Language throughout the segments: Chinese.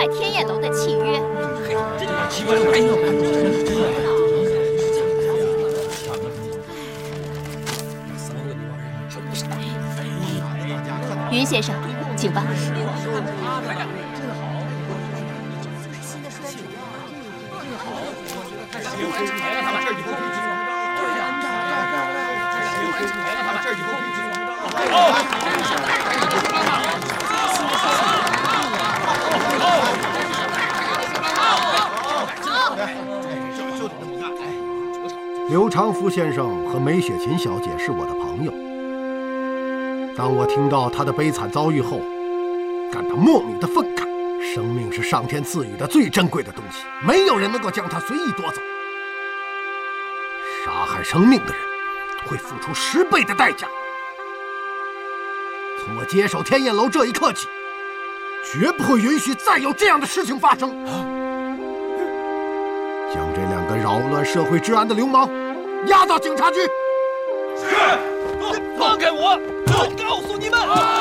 卖天燕楼的契约。 这就奇怪了。 云先生，请吧。 刘长福先生和梅雪琴小姐是我的朋友。当我听到他的悲惨遭遇后，感到莫名的愤慨。生命是上天赐予的最珍贵的东西，没有人能够将它随意夺走。杀害生命的人会付出10倍的代价。从我接手天燕楼这一刻起，绝不会允许再有这样的事情发生。将这2个扰乱社会治安的流氓押到警察局。 是，放开我！我告诉你们。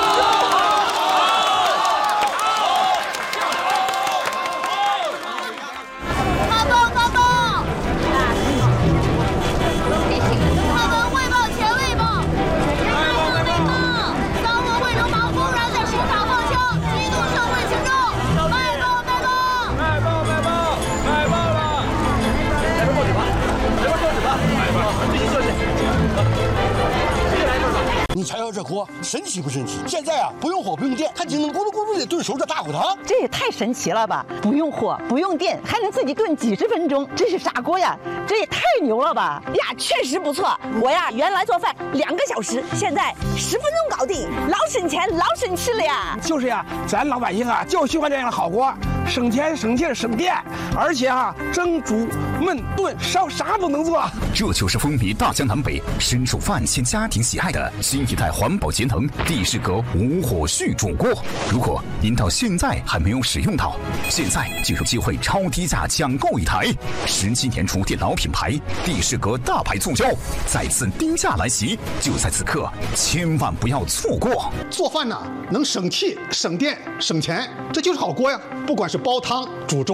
你瞧瞧这锅，神奇不神奇？现在啊，不用火不用电，它就能咕噜咕噜的炖熟这大骨汤。 这也太神奇了吧！不用火不用电，还能自己炖几10分钟，这是啥锅呀？这也太牛了吧！ 呀，确实不错。我呀，原来做饭2个小时，现在10分钟搞定，老省钱老省事了呀。 就是呀，咱老百姓啊就喜欢这样的好锅，省钱省劲省电，而且啊，蒸煮焖炖烧啥都能做。 这就是风靡大江南北、深受万千家庭喜爱的新一代环保节能帝释阁无火续煮锅。如果您到现在还没有使用到，现在就有机会超低价抢购一台17年厨电老品牌帝释阁大牌促销，再次低价来袭，就在此刻，千万不要错过。 做饭呢，能省气、省电、省钱，这就是好锅呀！不管是煲汤、煮粥。